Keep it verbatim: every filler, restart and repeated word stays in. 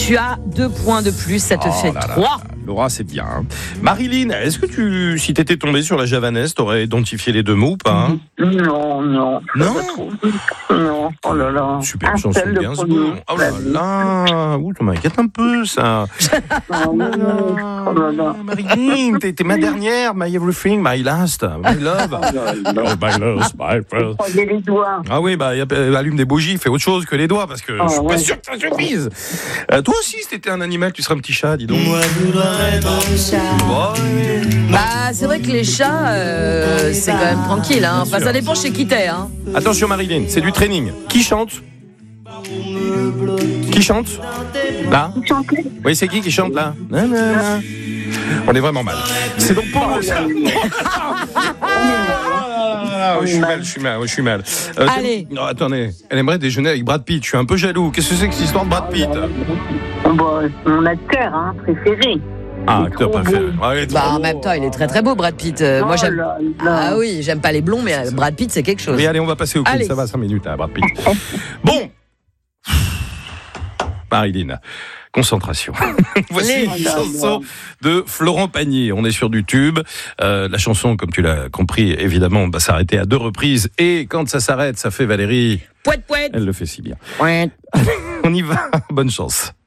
Tu as deux points de plus, ça te Oh fait là là trois. là. Laura, c'est bien. Hein. Marilyn, est-ce que tu, si t'étais tombée sur la javanaise, t'aurais identifié les deux mots ou pas hein Non, non. Non. Non, oh là là. Super Un chanson seul de le Gainsbourg. premier. Oh là là, ouh, ça m'inquiète un peu ça. Oh là là. Oh là là. Marilyn, t'es, t'es ma dernière, my everything, my last, my love. Oh, my love, my first. Croisez les doigts. Ah oui, bah, y a, allume des bougies, fais autre chose que les doigts, parce que Oh, je suis ouais. pas sûr que ça suffise. Euh, toi aussi, si t'étais un animal, tu serais un petit chat, dis donc. Moi, je voudrais être un chat. Ouais. Bah, c'est vrai que les chats, euh, c'est quand même tranquille. Hein. Enfin, ça dépend chez qui t'es. Hein. Attention Marilyn, c'est du training. Qui chante Qui chante Là Chanter. Oui, c'est qui qui chante là Nanana. On est vraiment mal. C'est donc pour nous ça. Ah, oui, je suis mal, je suis mal, oui, je suis mal. Euh, Allez. Non, attendez, elle aimerait déjeuner avec Brad Pitt. Je suis un peu jaloux. Qu'est-ce que c'est que cette histoire de Brad Pitt Bon, mon acteur hein, préféré. Ah, Il est acteur trop préféré. beau. Ah, il est trop Bah, en beau. même temps, il est très très beau, Brad Pitt. Euh, moi, Oh j'aime. là là. Ah oui, j'aime pas les blonds, mais euh, Brad Pitt, c'est quelque chose. Oui, allez, on va passer au quiz. Allez. Ça va, cinq minutes, là, Brad Pitt. Bon. Marilyn, concentration. Voici Les- une chanson de Florent Pagny. On est sur du tube. Euh, la chanson, comme tu l'as compris, évidemment, va s'arrêter à deux reprises. Et quand ça s'arrête, ça fait Valérie. Pouette, pouette. Elle le fait si bien. Pouette. On y va. Bonne chance.